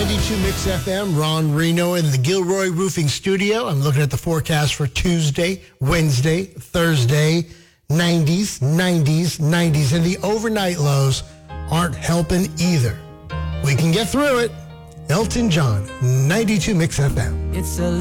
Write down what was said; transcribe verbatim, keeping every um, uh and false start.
ninety-two Mix F M, Ron Reno in the Gilroy Roofing Studio. I'm looking at the forecast for Tuesday, Wednesday, Thursday, nineties, nineties, nineties, and the overnight lows aren't helping either. We can get through it. Elton John, ninety-two Mix F M. It's a